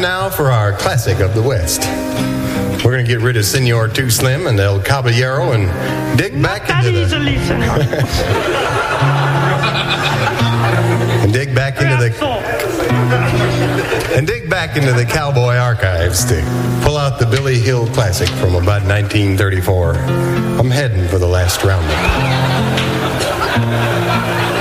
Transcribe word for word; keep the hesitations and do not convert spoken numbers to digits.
now for our classic of the West. We're going to get rid of Senor Too Slim and El Caballero and dig back into the... and dig back into the... and dig back into the cowboy archives to pull out the Billy Hill classic from about nineteen thirty-four. I'm heading for the last roundup.